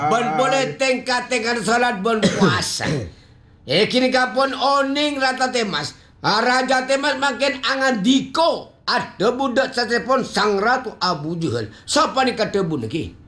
Ben boleh tingkat salat ben puasa. Kini kapun oning rata temas. Raja temas makin angan diko. Ada budak sa telepon sang ratu Abu Jahal. Siapa ni kata bu lagi?